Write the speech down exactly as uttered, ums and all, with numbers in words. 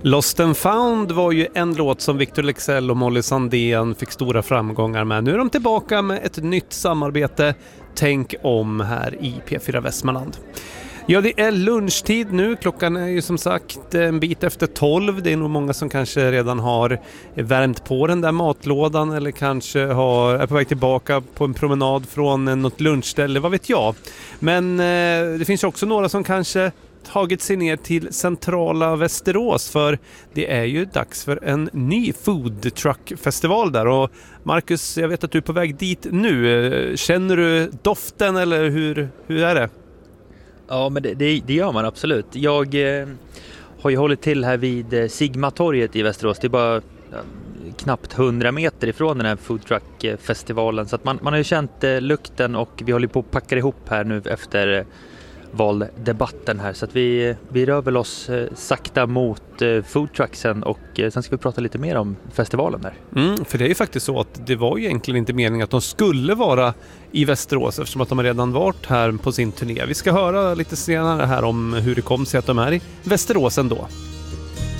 Lost and Found var ju en låt som Victor Leksell och Molly Sandén fick stora framgångar med. Nu är de tillbaka med ett nytt samarbete. Tänk om här i P fyra Västmanland. Ja, det är lunchtid nu. Klockan är ju som sagt en bit efter tolv. Det är nog många som kanske redan har värmt på den där matlådan eller kanske har, är på väg tillbaka på en promenad från något lunchställe, vad vet jag. Men eh, det finns också några som kanske tagit sig ner till centrala Västerås, för det är ju dags för en ny food truck festival där. Och Marcus, jag vet att du är på väg dit nu. Känner du doften eller hur, hur är det? Ja, men det, det, det gör man absolut. Jag eh, har ju hållit till här vid eh, Sigmatorget i Västerås. Det är bara ja, knappt hundra meter ifrån den här food truck festivalen. Så att man, man har ju känt eh, lukten, och vi håller på att packa ihop här nu efter eh, valdebatten här. Så att vi, vi rör väl oss eh, sakta mot eh, food trucksen, och eh, sen ska vi prata lite mer om festivalen där. Mm, för det är ju faktiskt så att det var ju egentligen inte meningen att de skulle vara i Västerås, eftersom att de har redan varit här på sin turné. Vi ska höra lite senare här om hur det kom sig att de är i Västerås ändå.